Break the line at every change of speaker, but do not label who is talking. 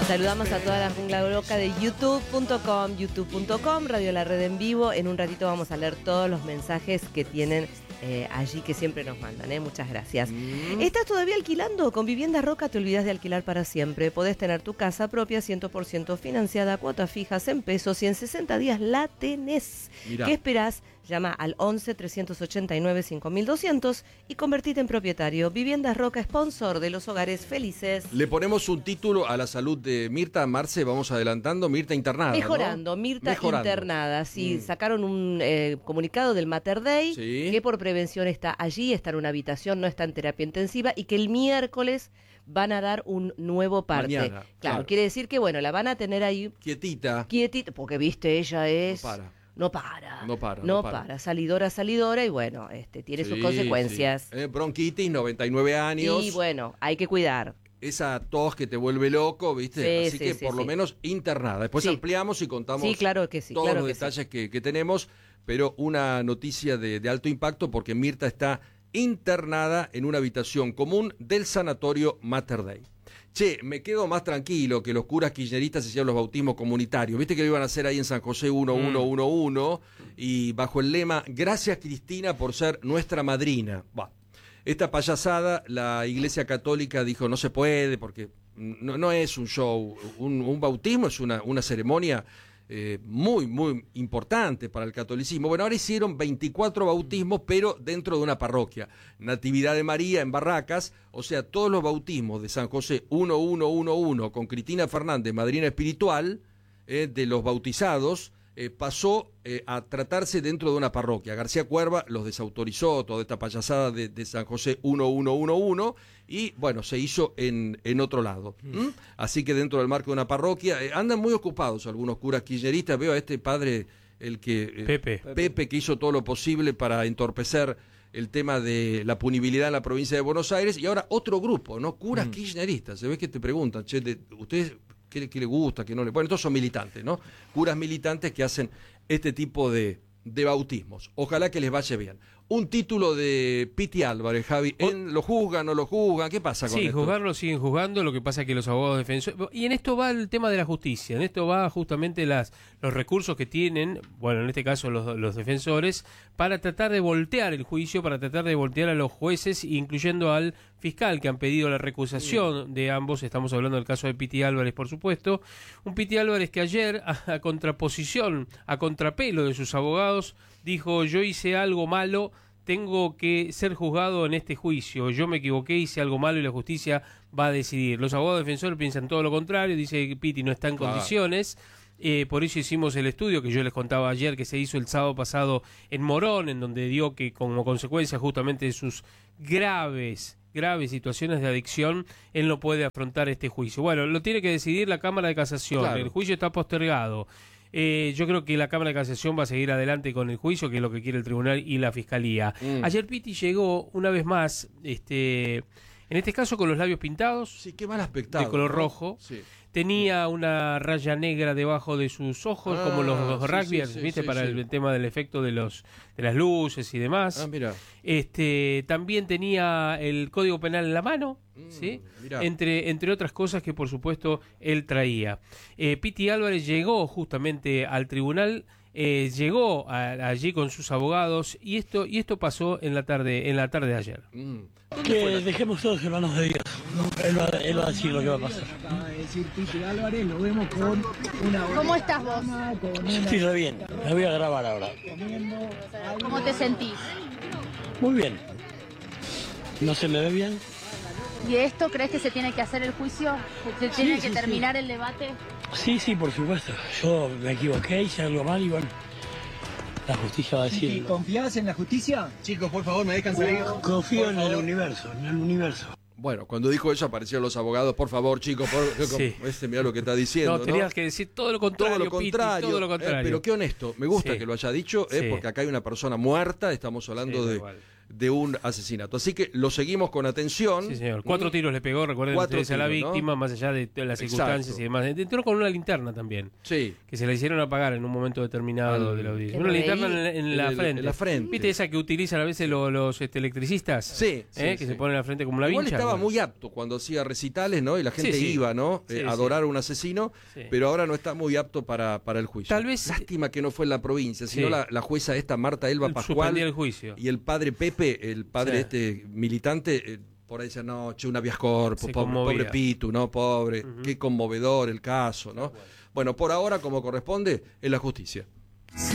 Saludamos a toda la jungla loca de youtube.com, Radio La Red en vivo. En un ratito vamos a leer todos los mensajes que tienen allí, que siempre nos mandan. Muchas gracias. ¿Estás todavía alquilando? Con Viviendas Roca te olvidas de alquilar para siempre. Podés tener tu casa propia 100% financiada, cuotas fijas en pesos y en 60 días la tenés. Mirá. ¿Qué esperás? Llama al 11-389-5200 y convertite en propietario. Viviendas Roca, sponsor de los hogares felices.
Le ponemos un título a la salud de Mirta. Marce, vamos adelantando. Mirta internada,
Mejorando, ¿no? Mirta internada. Sí, sacaron un comunicado del Mater Dei, sí, que por prevención está allí, está en una habitación, no está en terapia intensiva, y que el miércoles van a dar un nuevo parte.
Mañana,
claro, quiere decir que, bueno, la van a tener ahí
quietita,
porque, viste, ella es...
No para.
No para. Salidora, y bueno, tiene sus consecuencias.
Sí. Bronquitis, 99 años.
Y bueno, hay que cuidar.
Esa tos que te vuelve loco, ¿viste?
Sí,
así que por lo menos internada. Después ampliamos y contamos
claro que sí,
todos los detalles que tenemos, pero una noticia de alto impacto porque Mirta está internada en una habitación común del sanatorio Mater Dei. Che, me quedo más tranquilo que los curas kirchneristas hicieron los bautismos comunitarios. Viste que lo iban a hacer ahí en San José 1111 y bajo el lema "Gracias Cristina por ser nuestra madrina". Esta payasada, la Iglesia Católica dijo no se puede porque no es un show, un bautismo es una ceremonia muy, muy importante para el catolicismo. Bueno, ahora hicieron 24 bautismos, pero dentro de una parroquia. Natividad de María en Barracas, o sea, todos los bautismos de San José 1111 con Cristina Fernández, madrina espiritual, de los bautizados, pasó a tratarse dentro de una parroquia. García Cuerva los desautorizó, toda esta payasada de San José 1111, y bueno, se hizo en otro lado. Así que dentro del marco de una parroquia, andan muy ocupados algunos curas kirchneristas. Veo a este padre, el que Pepe, que hizo todo lo posible para entorpecer el tema de la punibilidad en la provincia de Buenos Aires, y ahora otro grupo, ¿no? Curas kirchneristas. Se ve que te preguntan, che, ustedes... ¿Qué le gusta, qué no le... Bueno, estos son militantes, ¿no? Curas militantes que hacen este tipo de bautismos. Ojalá que les vaya bien. Un título de Piti Álvarez, Javi. ¿Lo juzgan, no lo juzgan? ¿Qué pasa con esto?
Sí, juzgarlo siguen juzgando, lo que pasa es que los abogados defensores... Y en esto va el tema de la justicia, en esto va justamente los recursos que tienen, bueno, en este caso los defensores, para tratar de voltear el juicio, para tratar de voltear a los jueces, incluyendo al fiscal que han pedido la recusación de ambos. Estamos hablando del caso de Piti Álvarez, por supuesto. Un Piti Álvarez que ayer, a contraposición, a contrapelo de sus abogados, dijo: yo hice algo malo, tengo que ser juzgado en este juicio, yo me equivoqué, hice algo malo y la justicia va a decidir. Los abogados defensores piensan todo lo contrario, dice que Piti no está en condiciones, por eso hicimos el estudio que yo les contaba ayer, que se hizo el sábado pasado en Morón, en donde dio que como consecuencia justamente de sus graves situaciones de adicción, él no puede afrontar este juicio. Bueno, lo tiene que decidir la Cámara de Casación, claro. El juicio está postergado. Yo creo que la Cámara de Casación va a seguir adelante con el juicio, que es lo que quiere el tribunal y la fiscalía. Ayer Piti llegó una vez más, en este caso con los labios pintados,
sí, qué mal aspectado,
de color rojo. Sí. Tenía una raya negra debajo de sus ojos, como los rugbyers, ¿viste? Para el tema del efecto de las luces y demás.
Mira.
También tenía el Código Penal en la mano, ¿sí? Entre otras cosas que por supuesto él traía. Piti Álvarez llegó justamente al tribunal, llegó allí con sus abogados, y esto pasó en la tarde de ayer.
Que dejemos todos en manos de Dios. Él va a decir lo que va a pasar.
Decir Piti Álvarez, lo vemos con una...
¿Cómo estás vos?
Estoy re bien, me voy a grabar ahora.
¿Cómo te sentís?
Muy bien. ¿No se me ve bien?
¿Y esto crees que se tiene que hacer el juicio? ¿Se tiene que terminar el debate?
Sí, por supuesto. Yo me equivoqué, hice algo mal y bueno, la justicia va a decir...
¿Y confías en la justicia? Chicos, por favor, me dejan salir.
Confío en el universo,
Bueno, cuando dijo eso aparecieron los abogados, por favor, chicos, mirá lo que está diciendo.
No, tenías que decir todo lo contrario,
Piti, todo lo contrario. Pero qué honesto, me gusta que lo haya dicho, porque acá hay una persona muerta, estamos hablando de un asesinato. Así que lo seguimos con atención.
Sí, señor. 4 tiros le pegó, recuerden ustedes, a la víctima, ¿no? Más allá de las circunstancias. Exacto. Y demás. Entró con una linterna también.
Sí.
Que se la hicieron apagar en un momento determinado de la audiencia. Una linterna en la frente.
En la frente.
¿Viste esa que utilizan a veces los electricistas?
Sí.
Que se ponen en la frente como una vincha.
Igual estaba muy apto cuando hacía recitales, ¿no? Y la gente iba, ¿no? A adorar a un asesino, pero ahora no está muy apto para el juicio.
Tal vez.
Lástima que no fue en la provincia, sino la jueza esta, Marta Elba Pascual.
El juicio.
Y el padre Pepe, el padre militante, por ahí decía, no, che, un habeas corpus, pobre Pitu, ¿no? Pobre, qué conmovedor el caso, ¿no? Bueno, por ahora, como corresponde, en la justicia.